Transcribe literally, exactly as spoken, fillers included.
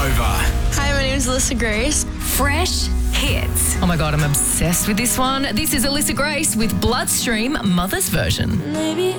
over. Hi, my name is Alyssa Grace. Fresh hits. Oh my God, I'm obsessed with this one. This is Alyssa Grace with Bloodstream Mother's Version. Maybe